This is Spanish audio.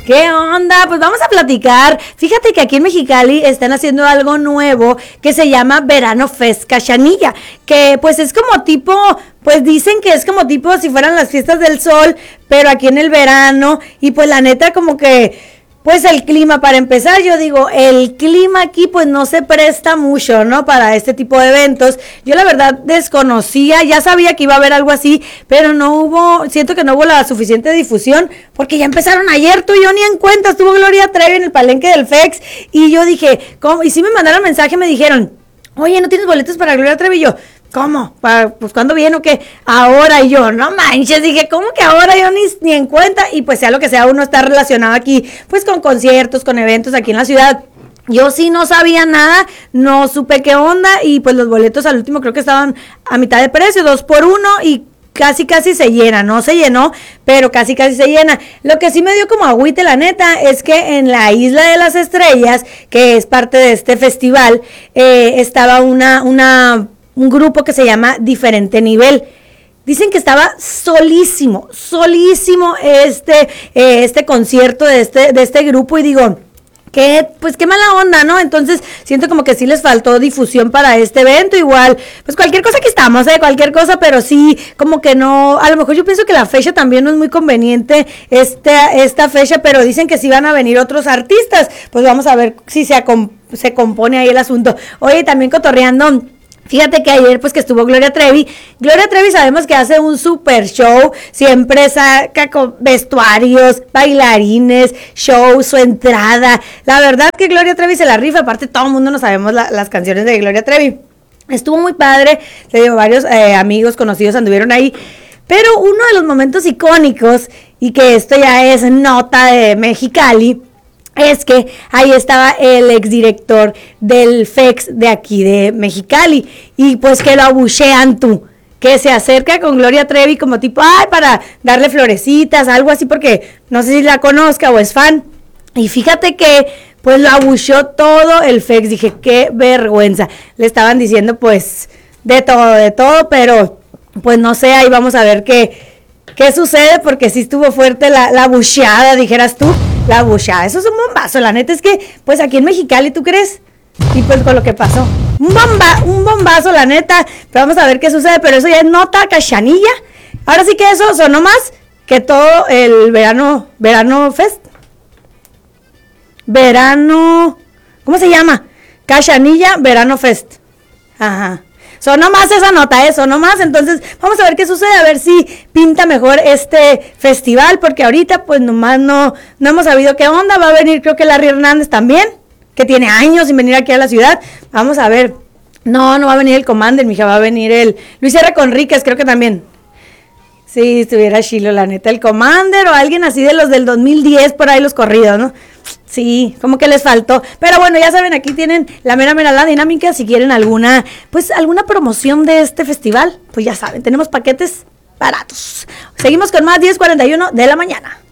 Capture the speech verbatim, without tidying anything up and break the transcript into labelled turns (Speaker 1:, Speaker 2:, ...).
Speaker 1: ¿Qué onda? Pues vamos a platicar. Fíjate que aquí en Mexicali están haciendo algo nuevo que se llama Verano Fest Cachanilla, que pues es como tipo, pues dicen que es como tipo si fueran las fiestas del sol, pero aquí en el verano, y pues la neta como que... Pues el clima, para empezar, yo digo, el clima aquí pues no se presta mucho, ¿no? Para este tipo de eventos. Yo la verdad desconocía, ya sabía que iba a haber algo así, pero no hubo, siento que no hubo la suficiente difusión, porque ya empezaron ayer, tú y yo ni en cuenta, estuvo Gloria Trevi en el palenque del F E X, y yo dije, ¿cómo? Y sí me mandaron mensaje, me dijeron, oye, ¿no tienes boletos para Gloria Trevi? Y yo, ¿cómo? ¿Para, pues cuándo viene o qué? Ahora. Y yo, no manches, dije, ¿cómo que ahora? Yo ni, ni en cuenta, y pues sea lo que sea, uno está relacionado aquí, pues con conciertos, con eventos aquí en la ciudad. Yo sí no sabía nada, no supe qué onda, y pues los boletos al último creo que estaban a mitad de precio, dos por uno, y casi casi se llena, no se llenó, pero casi casi se llena. Lo que sí me dio como agüite, la neta, es que en la Isla de las Estrellas, que es parte de este festival, eh, estaba una, una, un grupo que se llama Diferente Nivel. Dicen que estaba solísimo, solísimo este, eh, este concierto de este, de este grupo, y digo... Que, pues qué mala onda, ¿no? Entonces siento como que sí les faltó difusión para este evento. Igual, pues cualquier cosa que estamos, ¿eh? Cualquier cosa, pero sí, como que no, a lo mejor yo pienso que la fecha también no es muy conveniente, esta, esta fecha, pero dicen que sí van a venir otros artistas. Pues vamos a ver si se, acom- se compone ahí el asunto. Oye, también cotorreando... Fíjate que ayer, pues que estuvo Gloria Trevi, Gloria Trevi sabemos que hace un super show, siempre saca con vestuarios, bailarines, show, su entrada, la verdad que Gloria Trevi se la rifa, aparte todo el mundo no sabemos la, las canciones de Gloria Trevi, estuvo muy padre, te digo, varios eh, amigos conocidos anduvieron ahí, pero uno de los momentos icónicos, y que esto ya es nota de Mexicali, es que ahí estaba el exdirector del F E X de aquí de Mexicali, y pues que lo abuchean tú, que se acerca con Gloria Trevi como tipo, ay, para darle florecitas, algo así, porque no sé si la conozca o es fan, y fíjate que pues lo abucheó todo el F E X, dije, qué vergüenza, le estaban diciendo pues de todo, de todo, pero pues no sé, ahí vamos a ver qué, qué sucede, porque sí estuvo fuerte la, la abucheada, dijeras tú. La buchada, eso es un bombazo, la neta es que, pues aquí en Mexicali, ¿tú crees? Y pues con lo que pasó, un bomba, un bombazo, la neta, pero vamos a ver qué sucede, pero eso ya es nota cachanilla, ahora sí que eso sonó más que todo el verano, verano fest, verano, ¿cómo se llama? Cachanilla, verano fest, ajá. Sonó más esa nota, eso, no más. Entonces, vamos a ver qué sucede, a ver si pinta mejor este festival, porque ahorita, pues, nomás no, no hemos sabido qué onda. Va a venir, creo que Larry Hernández también, que tiene años sin venir aquí a la ciudad. Vamos a ver. No, no va a venir el Commander, mija, va a venir el Luis R. Conríquez, creo que también. Sí, estuviera chilo, la neta, el Commander o alguien así de los del dos mil diez, por ahí los corridos, ¿no? Sí, como que les faltó, pero bueno, ya saben, aquí tienen la mera mera la dinámica, si quieren alguna, pues alguna promoción de este festival, pues ya saben, tenemos paquetes baratos. Seguimos con más diez cuarenta y uno de la mañana.